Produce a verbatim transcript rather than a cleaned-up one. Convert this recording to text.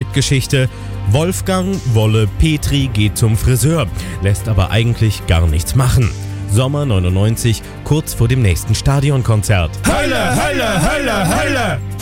Hauptgeschichte: Wolfgang Wolle Petri geht zum Friseur, lässt aber eigentlich gar nichts machen. Sommer neunundneunzig, kurz vor dem nächsten Stadionkonzert. Hölle, Hölle, Hölle, Hölle!